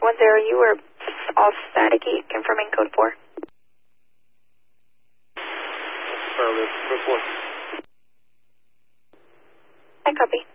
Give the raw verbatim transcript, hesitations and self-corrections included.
one zero, you are all static, confirming code four. Affirmative, code four. I copy.